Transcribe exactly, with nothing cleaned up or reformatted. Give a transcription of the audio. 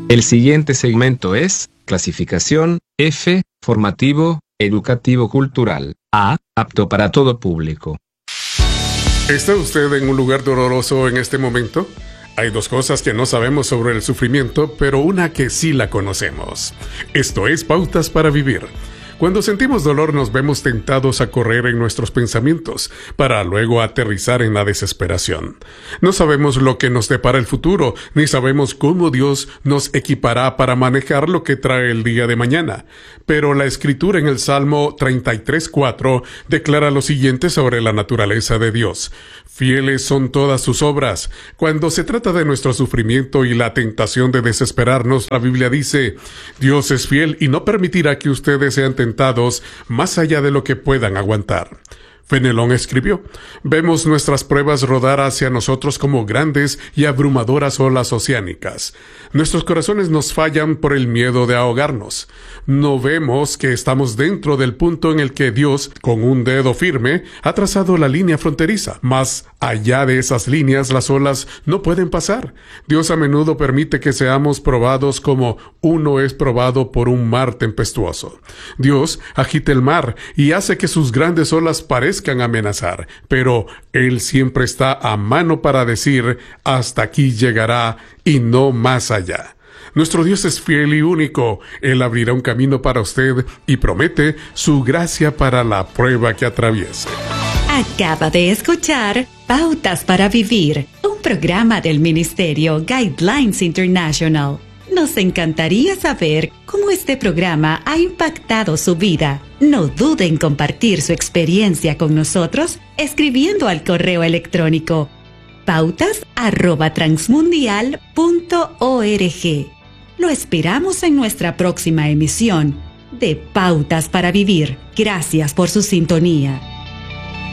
El siguiente segmento es clasificación F, formativo, educativo cultural. A, apto para todo público. ¿Está usted en un lugar doloroso en este momento? Hay dos cosas que no sabemos sobre el sufrimiento, pero una que sí la conocemos. Esto es Pautas para Vivir. Cuando sentimos dolor nos vemos tentados a correr en nuestros pensamientos, para luego aterrizar en la desesperación. No sabemos lo que nos depara el futuro, ni sabemos cómo Dios nos equipará para manejar lo que trae el día de mañana. Pero la Escritura en el Salmo treinta y tres cuatro declara lo siguiente sobre la naturaleza de Dios. Fieles son todas sus obras. Cuando se trata de nuestro sufrimiento y la tentación de desesperarnos, la Biblia dice, Dios es fiel y no permitirá que ustedes sean tentados más allá de lo que puedan aguantar. Fenelón escribió, vemos nuestras pruebas rodar hacia nosotros como grandes y abrumadoras olas oceánicas. Nuestros corazones nos fallan por el miedo de ahogarnos. No vemos que estamos dentro del punto en el que Dios, con un dedo firme, ha trazado la línea fronteriza. Más allá de esas líneas, las olas no pueden pasar. Dios a menudo permite que seamos probados como uno es probado por un mar tempestuoso. Dios agita el mar y hace que sus grandes olas parezcan amenazar, pero Él siempre está a mano para decir, hasta aquí llegará y no más allá. Nuestro Dios es fiel y único. Él abrirá un camino para usted y promete su gracia para la prueba que atraviese. Acaba de escuchar Pautas para Vivir, un programa del Ministerio Guidelines International. Nos encantaría saber cómo este programa ha impactado su vida. No duden en compartir su experiencia con nosotros escribiendo al correo electrónico pautas arroba transmundial punto org. Lo esperamos en nuestra próxima emisión de Pautas para Vivir. Gracias por su sintonía.